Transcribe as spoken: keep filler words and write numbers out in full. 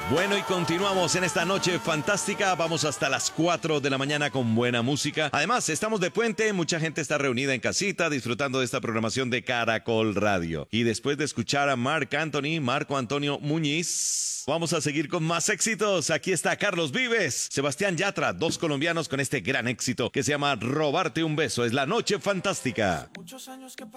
Bueno, y continuamos en esta noche fantástica. Vamos hasta las cuatro de la mañana con buena música. Además, estamos de puente. Mucha gente está reunida en casita disfrutando de esta programación de Caracol Radio. Y después de escuchar a Marc Anthony, Marco Antonio Muñiz, vamos a seguir con más éxitos. Aquí está Carlos Vives, Sebastián Yatra, dos colombianos con este gran éxito que se llama Robarte un beso. Es la noche fantástica. Muchos años que